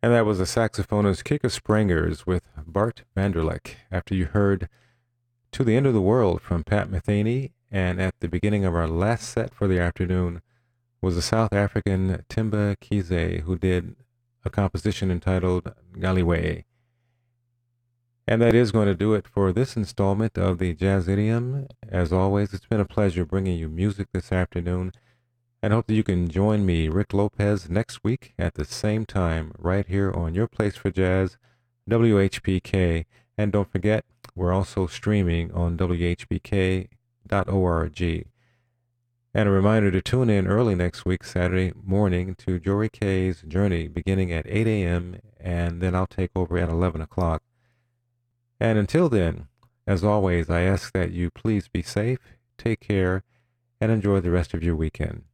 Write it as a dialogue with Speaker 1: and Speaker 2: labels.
Speaker 1: And that was the saxophonist Kika Sprengers with Bart Vanderleck. After you heard To the End of the World from Pat Metheny, and at the beginning of our last set for the afternoon was the South African Timba Kize, who did a composition entitled Galiwe. And that is going to do it for this installment of the Jazz Idiom. As always, it's been a pleasure bringing you music this afternoon, and hope that you can join me, Rick Lopez, next week at the same time right here on Your Place for Jazz, WHPK. And don't forget, we're also streaming on WHPK.org. And a reminder to tune in early next week, Saturday morning, to Jory K's Journey, beginning at 8 a.m., and then I'll take over at 11 o'clock. And until then, as always, I ask that you please be safe, take care, and enjoy the rest of your weekend.